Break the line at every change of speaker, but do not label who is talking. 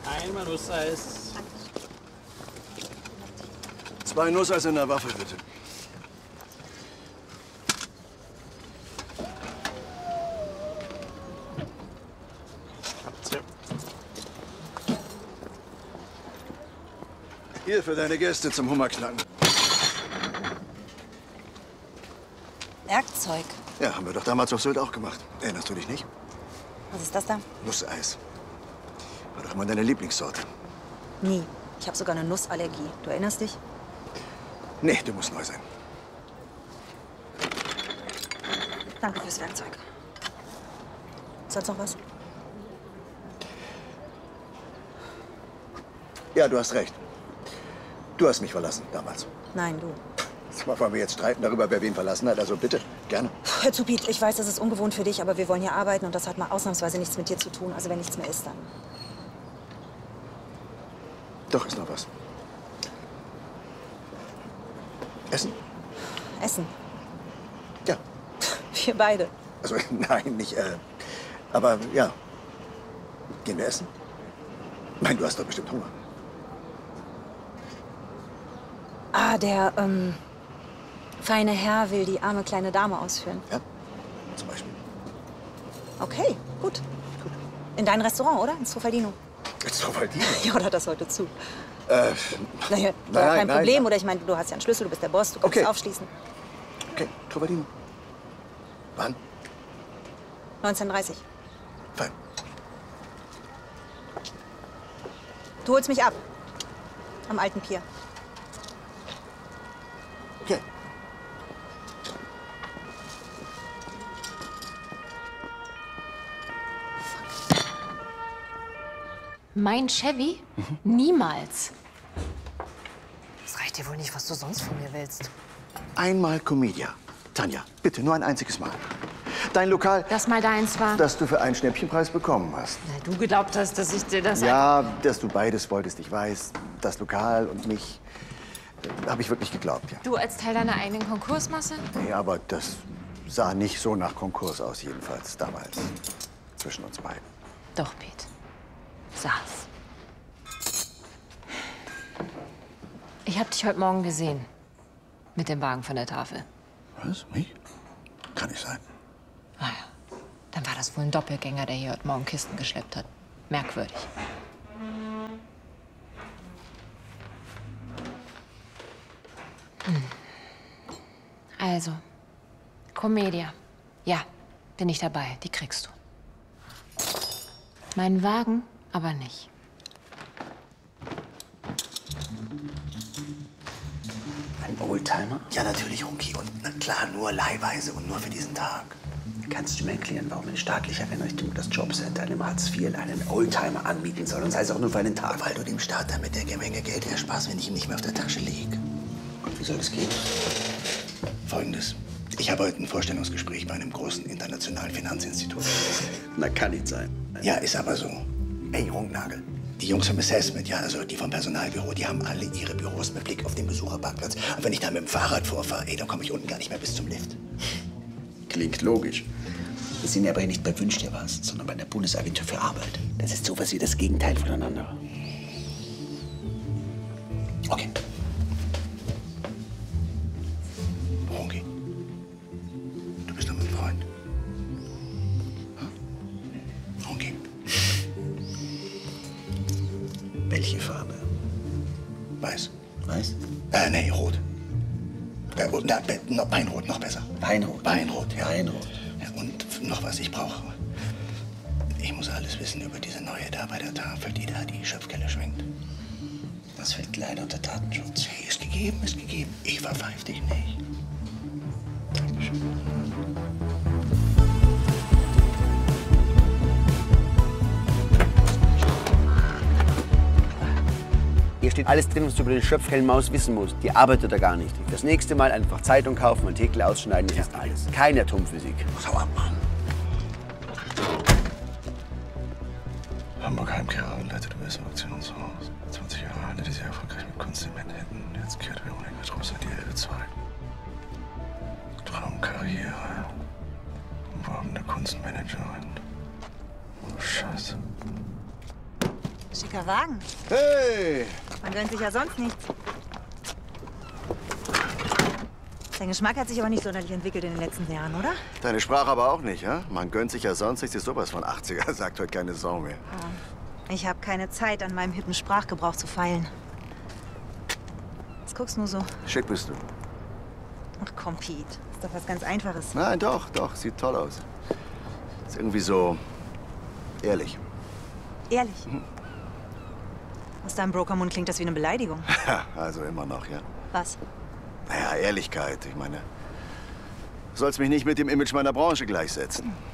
Einmal Nusseis.
2 Nusseis in der Waffe, bitte. Hier für deine Gäste zum Hummerknacken.
Werkzeug.
Ja, haben wir doch damals auf Sylt auch gemacht. Erinnerst du dich nicht?
Was ist das da?
Nusseis. War doch immer deine Lieblingssorte.
Nie. Ich habe sogar eine Nussallergie. Du erinnerst dich?
Nee, du musst neu sein.
Danke fürs Werkzeug. Sonst noch was?
Ja, du hast recht. Du hast mich verlassen damals.
Nein, du.
Zwar wollen wir jetzt streiten darüber, wer wen verlassen hat, also bitte, gerne.
Hör zu, Piet, ich weiß, das ist ungewohnt für dich, aber wir wollen hier arbeiten und das hat mal ausnahmsweise nichts mit dir zu tun. Also wenn nichts mehr ist, dann.
Doch, ist noch was. Essen?
Essen.
Ja.
Wir beide.
Also, nein, nicht, aber ja. Gehen wir essen? Nein, du hast doch bestimmt Hunger.
Ah, der, feine Herr will die arme kleine Dame ausführen.
Ja, zum Beispiel.
Okay, gut. In dein Restaurant, oder? Ins Trofaldino.
Ins Trofaldino?
Ja, oder hat das heute zu? Naja,
nein,
kein Problem.
nein.
Oder ich meine, du hast ja einen Schlüssel, du bist der Boss, du kannst
Okay.
es aufschließen.
Okay, Trofaldino. Wann?
19:30.
Fein.
Du holst mich ab. Am alten Pier.
Okay.
Mein Chevy? Niemals.
Das reicht dir wohl nicht, was du sonst von mir willst.
Einmal Comedia. Tanja, bitte, nur ein einziges Mal. Dein Lokal,
Das mal deins war.
das du für einen Schnäppchenpreis bekommen hast.
Na, du geglaubt hast, dass ich dir das...
Ja, dass du beides wolltest, ich weiß. Das Lokal und mich. Habe ich wirklich geglaubt, ja.
Du als Teil deiner eigenen Konkursmasse?
Nee, aber das sah nicht so nach Konkurs aus, jedenfalls damals. Zwischen uns beiden.
Doch, Pete. Saß. Ich hab dich heute Morgen gesehen. Mit dem Wagen von der Tafel.
Was? Mich? Kann nicht sein.
Ah ja. Dann war das wohl ein Doppelgänger, der hier heute Morgen Kisten geschleppt hat. Merkwürdig. Also, Comedia. Ja, bin ich dabei. Die kriegst du. Meinen Wagen aber nicht.
Ein Oldtimer?
Ja, natürlich, Runki. Und na klar, nur leihweise und nur für diesen Tag.
Kannst du mir erklären, warum ein staatlicher Einrichtung das Jobcenter einem Hartz IV einen Oldtimer anbieten soll, und sei es auch nur für einen Tag?
Weil du dem Staat damit eine Menge Geld ersparst, wenn ich ihm nicht mehr auf der Tasche liege.
Und wie soll das gehen?
Folgendes. Ich habe heute ein Vorstellungsgespräch bei einem großen internationalen Finanzinstitut.
Na, kann nicht sein.
Ja, ist aber so. Ey, Rungnagel. Die Jungs vom Assessment, ja, also die vom Personalbüro, die haben alle ihre Büros mit Blick auf den Besucherparkplatz. Und wenn ich da mit dem Fahrrad vorfahre, ey, dann komme ich unten gar nicht mehr bis zum Lift.
Klingt logisch. Wir sind ja aber hier nicht bei Wünsch dir was, sondern bei der Bundesagentur für Arbeit. Das ist sowas wie das Gegenteil voneinander.
Okay. Rungi, du bist doch mein Freund. Hm? Rungi.
Welche Farbe?
Weiß.
Weiß?
Nee, rot. Weinrot, noch besser.
Weinrot.
Weinrot, ja.
Weinrot.
Ja, und noch was ich brauche. Ich muss alles wissen über diese neue da bei der Tafel, die da die Schöpfkelle schwingt.
Das fällt leider unter Datenschutz.
Hey, ist gegeben, ist gegeben. Ich verpfeif dich nicht.
Dankeschön.
Hier steht alles drin, was du über den Schöpfkellen-Maus wissen musst. Die arbeitet da gar nicht. Das nächste Mal einfach Zeitung kaufen, Artikel ausschneiden, das ist alles. Keine Atomphysik.
Hau ab, Mann. Hamburg Heimkehrer leitet US-Auktionshaus. 20 Jahre handelt sie erfolgreich mit Kunst in Manhattan. Jetzt kehrt Veronika Trosser die Elbe 2. Traumkarriere. Umworbene Kunstmanagerin. Oh, Scheiße.
Schicker Wagen.
Hey!
Man gönnt sich ja sonst nichts. Dein Geschmack hat sich aber nicht sonderlich entwickelt in den letzten Jahren, oder?
Deine Sprache aber auch nicht, ja? Man gönnt sich ja sonst nichts, ist sowas von 80er, sagt heute keine Sau mehr.
Ich habe keine Zeit, an meinem hippen Sprachgebrauch zu feilen. Was guckst du nur so?
Schick bist du.
Ach komm, Pete. Ist doch was ganz Einfaches.
Nein, doch, sieht toll aus. Ist irgendwie so ehrlich.
Ehrlich. Aus deinem Brokermund klingt das wie eine Beleidigung.
Ja, also immer noch, ja.
Was?
Naja, Ehrlichkeit, ich meine, du sollst mich nicht mit dem Image meiner Branche gleichsetzen.